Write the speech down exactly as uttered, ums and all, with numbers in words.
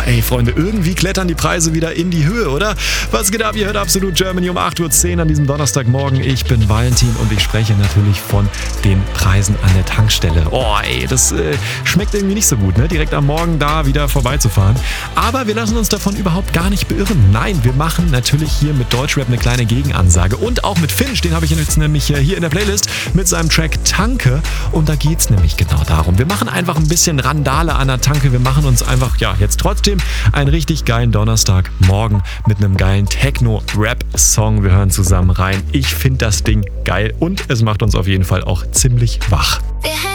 ey Freunde, irgendwie klettern die Preise wieder in die Höhe, oder? Was geht ab? Ihr hört Absolut Germany um acht Uhr zehn an diesem Donnerstagmorgen. Ich bin Valentin und ich spreche natürlich von den Preisen an der Tankstelle. Oh ey, das äh, schmeckt irgendwie nicht so gut, ne? Direkt am Morgen da wieder vorbeizufahren. Aber wir lassen uns davon überhaupt gar nicht beirren. Nein, wir machen natürlich hier mit Deutschrap eine kleine Gegenansage. Und auch mit Finch, den habe ich jetzt nämlich hier in der Playlist mit seinem Track Tanke. Und da geht es nämlich genau darum. Wir machen einfach ein bisschen Randale an der Tanke. Wir machen uns einfach, ja, jetzt trotzdem einen richtig geilen Donnerstagmorgen mit einem geilen Techno-Rap-Song. Wir hören zusammen rein. Ich finde das Ding geil und es macht uns auf jeden Fall auch ziemlich wach. Wir